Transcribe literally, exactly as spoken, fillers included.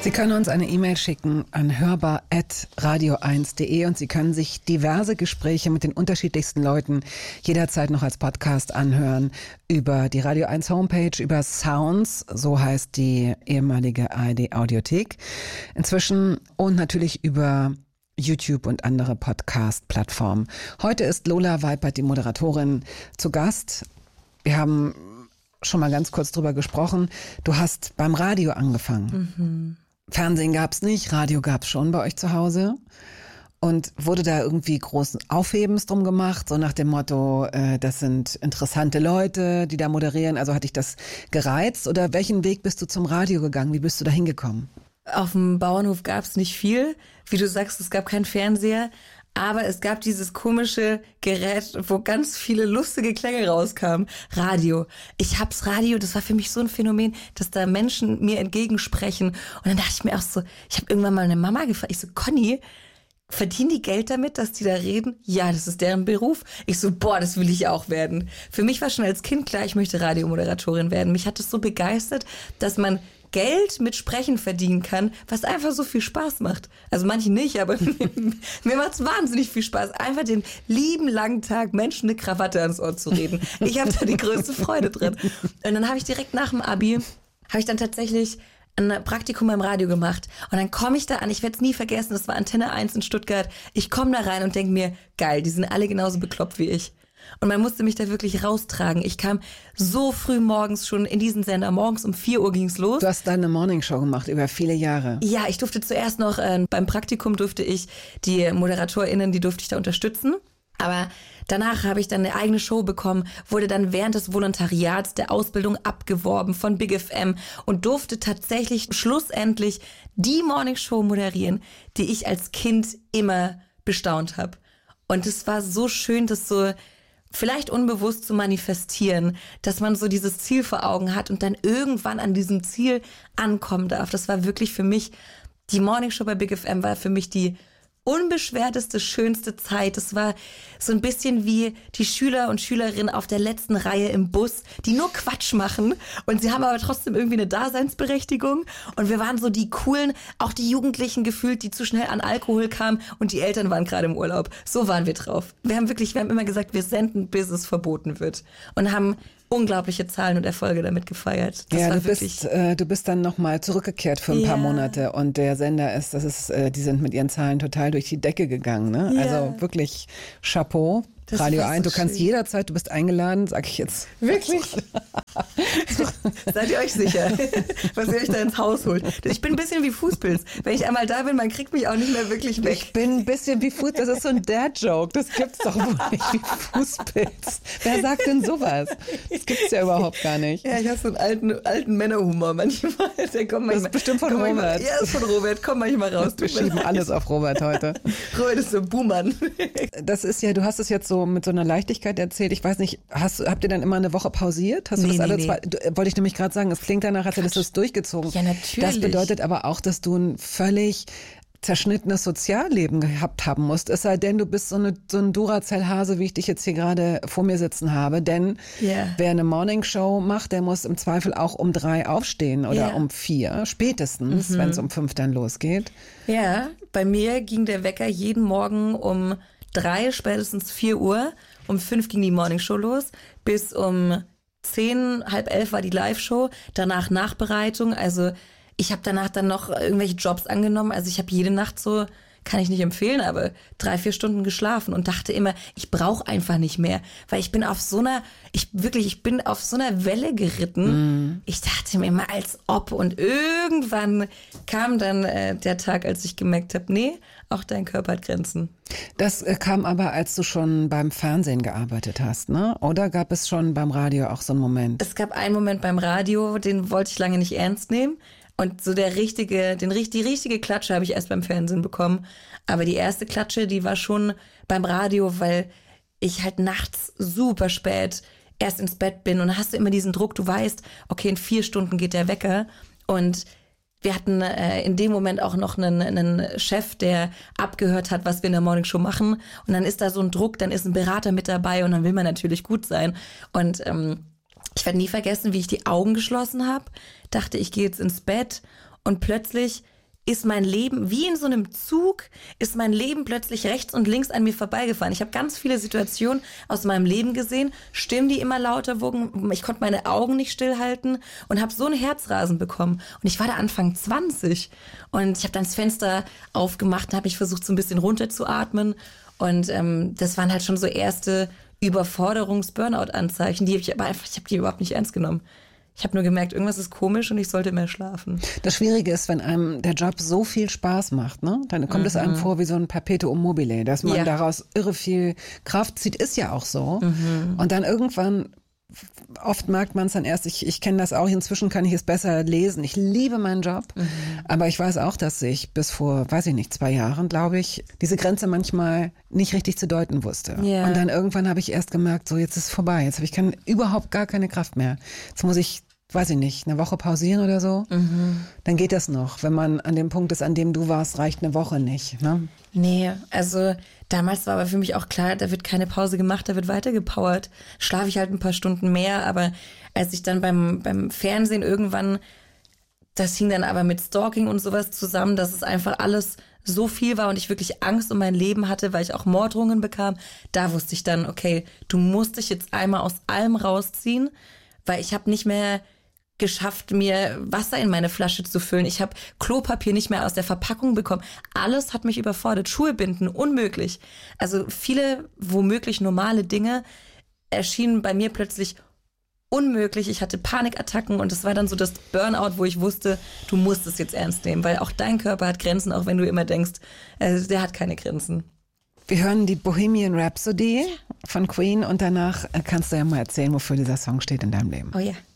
Sie können uns eine E-Mail schicken an hörbar at radio eins punkt de und Sie können sich diverse Gespräche mit den unterschiedlichsten Leuten jederzeit noch als Podcast anhören über die Radio eins Homepage, über Sounds, so heißt die ehemalige A R D Audiothek inzwischen, und natürlich über YouTube und andere Podcast-Plattformen. Heute ist Lola Weipert, die Moderatorin, zu Gast. Wir haben schon mal ganz kurz drüber gesprochen. Du hast beim Radio angefangen. Mhm. Fernsehen gab's nicht, Radio gab's schon bei euch zu Hause. Und wurde da irgendwie großen Aufhebens drum gemacht, so nach dem Motto, äh, das sind interessante Leute, die da moderieren. Also hat dich das gereizt? Oder welchen Weg bist du zum Radio gegangen? Wie bist du da hingekommen? Auf dem Bauernhof gab's nicht viel. Wie du sagst, es gab keinen Fernseher. Aber es gab dieses komische Gerät, wo ganz viele lustige Klänge rauskamen. Radio. Ich hab's Radio, das war für mich so ein Phänomen, dass da Menschen mir entgegensprechen. Und dann dachte ich mir auch so, ich habe irgendwann mal eine Mama gefragt, ich so, Conny, verdienen die Geld damit, dass die da reden? Ja, das ist deren Beruf. Ich so, boah, das will ich auch werden. Für mich war schon als Kind klar, ich möchte Radiomoderatorin werden. Mich hat das so begeistert, dass man Geld mit Sprechen verdienen kann, was einfach so viel Spaß macht. Also manche nicht, aber mir, mir macht es wahnsinnig viel Spaß, einfach den lieben langen Tag Menschen eine Krawatte ans Ohr zu reden. Ich habe da die größte Freude drin. Und dann habe ich direkt nach dem Abi, habe ich dann tatsächlich ein Praktikum beim Radio gemacht. Und dann komme ich da an, ich werde es nie vergessen, das war Antenne eins in Stuttgart. Ich komme da rein und denke mir, geil, die sind alle genauso bekloppt wie ich. Und man musste mich da wirklich raustragen. Ich kam so früh morgens schon in diesen Sender. Morgens um vier Uhr ging's los. Du hast deine Morningshow gemacht über viele Jahre. Ja, ich durfte zuerst noch, äh, beim Praktikum durfte ich die ModeratorInnen, die durfte ich da unterstützen. Aber danach habe ich dann eine eigene Show bekommen, wurde dann während des Volontariats der Ausbildung abgeworben von Big F M und durfte tatsächlich schlussendlich die Morningshow moderieren, die ich als Kind immer bestaunt habe. Und es war so schön, das so vielleicht unbewusst zu manifestieren, dass man so dieses Ziel vor Augen hat und dann irgendwann an diesem Ziel ankommen darf. Das war wirklich für mich, die Morningshow bei Big F M war für mich die unbeschwerteste, schönste Zeit. Es war so ein bisschen wie die Schüler und Schülerinnen auf der letzten Reihe im Bus, die nur Quatsch machen und sie haben aber trotzdem irgendwie eine Daseinsberechtigung. Und wir waren so die coolen, auch die Jugendlichen gefühlt, die zu schnell an Alkohol kamen und die Eltern waren gerade im Urlaub. So waren wir drauf. Wir haben wirklich, wir haben immer gesagt, wir senden, bis es verboten wird. Und haben unglaubliche Zahlen und Erfolge damit gefeiert. Das ja, war du bist, äh, du bist dann nochmal zurückgekehrt für ein ja. paar Monate und der Sender ist, das ist, äh, die sind mit ihren Zahlen total durch die Decke gegangen, ne? Ja. Also wirklich Chapeau. Das Radio eins, so du kannst schön. Jederzeit, du bist eingeladen, sag ich jetzt. Wirklich? Seid ihr euch sicher, was ihr euch da ins Haus holt? Ich bin ein bisschen wie Fußpilz. Wenn ich einmal da bin, man kriegt mich auch nicht mehr wirklich weg. Ich bin ein bisschen wie Fußpilz, das ist so ein Dad-Joke, das gibt's doch wohl nicht, wie Fußpilz. Wer sagt denn sowas? Das gibt's ja überhaupt gar nicht. Ja, ich habe so einen alten, alten Männerhumor manchmal. Der kommt manchmal. Das ist bestimmt von Robert. Manchmal, ja, das ist von Robert, komm manchmal raus. Wir schieben alles auf Robert heute. Robert ist so ein Buhmann. Das ist ja, du hast es jetzt so mit so einer Leichtigkeit erzählt. Ich weiß nicht, hast, habt ihr dann immer eine Woche pausiert? Hast du nee, das alle nee, zwei? Du, wollte ich nämlich gerade sagen, es klingt danach, als hättest du es durchgezogen. Ja, natürlich. Das bedeutet aber auch, dass du ein völlig zerschnittenes Sozialleben gehabt haben musst. Es sei denn, du bist so, eine, so ein Duracell-Hase, wie ich dich jetzt hier gerade vor mir sitzen habe. Denn yeah. wer eine Morningshow macht, der muss im Zweifel auch um drei aufstehen oder yeah. um vier, spätestens, mhm. wenn es um fünf dann losgeht. Ja, bei mir ging der Wecker jeden Morgen um drei, spätestens vier Uhr. Um fünf ging die Morningshow los. Bis um zehn, halb elf war die Live-Show. Danach Nachbereitung. Also ich habe danach dann noch irgendwelche Jobs angenommen. Also ich habe jede Nacht so, kann ich nicht empfehlen, aber drei, vier Stunden geschlafen und dachte immer, ich brauche einfach nicht mehr. Weil ich bin auf so einer, ich wirklich, ich bin auf so einer Welle geritten. Mm. Ich dachte mir immer, als ob. Und irgendwann kam dann äh, der Tag, als ich gemerkt habe, nee, auch dein Körper hat Grenzen. Das äh, kam aber, als du schon beim Fernsehen gearbeitet hast, ne? Oder gab es schon beim Radio auch so einen Moment? Es gab einen Moment beim Radio, den wollte ich lange nicht ernst nehmen. Und so der richtige, den, die richtige Klatsche habe ich erst beim Fernsehen bekommen. Aber die erste Klatsche, die war schon beim Radio, weil ich halt nachts super spät erst ins Bett bin. Und dann hast du immer diesen Druck, du weißt, okay, in vier Stunden geht der Wecker. Und wir hatten äh, in dem Moment auch noch einen, einen Chef, der abgehört hat, was wir in der Morningshow machen. Und dann ist da so ein Druck, dann ist ein Berater mit dabei und dann will man natürlich gut sein. Und ähm, ich werde nie vergessen, wie ich die Augen geschlossen habe, dachte, ich gehe jetzt ins Bett und plötzlich ist mein Leben, wie in so einem Zug, ist mein Leben plötzlich rechts und links an mir vorbeigefahren. Ich habe ganz viele Situationen aus meinem Leben gesehen, Stimmen, die immer lauter wurden. Ich konnte meine Augen nicht stillhalten und habe so ein Herzrasen bekommen. Und ich war da Anfang zwanzig und ich habe dann das Fenster aufgemacht und habe mich versucht, so ein bisschen runterzuatmen. Und ähm, das waren halt schon so erste Überforderungs-Burnout-Anzeichen, die habe ich aber einfach, ich habe die überhaupt nicht ernst genommen. Ich habe nur gemerkt, irgendwas ist komisch und ich sollte mehr schlafen. Das Schwierige ist, wenn einem der Job so viel Spaß macht, ne? Dann kommt mhm. es einem vor wie so ein Perpetuum mobile, dass man ja. daraus irre viel Kraft zieht, ist ja auch so. Mhm. Und dann irgendwann, oft merkt man es dann erst, ich, ich kenne das auch, inzwischen kann ich es besser lesen. Ich liebe meinen Job, mhm. aber ich weiß auch, dass ich bis vor, weiß ich nicht, zwei Jahren, glaube ich, diese Grenze manchmal nicht richtig zu deuten wusste. Yeah. Und dann irgendwann habe ich erst gemerkt, so jetzt ist es vorbei, jetzt habe ich kein, überhaupt gar keine Kraft mehr. Jetzt muss ich, weiß ich nicht, eine Woche pausieren oder so. Mhm. Dann geht das noch. Wenn man an dem Punkt ist, an dem du warst, reicht eine Woche nicht, ne? Nee, also damals war aber für mich auch klar, da wird keine Pause gemacht, da wird weitergepowert. Schlafe ich halt ein paar Stunden mehr, aber als ich dann beim, beim Fernsehen irgendwann, das hing dann aber mit Stalking und sowas zusammen, dass es einfach alles so viel war und ich wirklich Angst um mein Leben hatte, weil ich auch Morddrohungen bekam, da wusste ich dann, okay, du musst dich jetzt einmal aus allem rausziehen, weil ich habe nicht mehr geschafft, mir Wasser in meine Flasche zu füllen. Ich habe Klopapier nicht mehr aus der Verpackung bekommen. Alles hat mich überfordert. Schuhe binden, unmöglich. Also viele womöglich normale Dinge erschienen bei mir plötzlich unmöglich. Ich hatte Panikattacken und es war dann so das Burnout, wo ich wusste, du musst es jetzt ernst nehmen, weil auch dein Körper hat Grenzen, auch wenn du immer denkst, äh, der hat keine Grenzen. Wir hören die Bohemian Rhapsody von Queen und danach kannst du ja mal erzählen, wofür dieser Song steht in deinem Leben. Oh ja.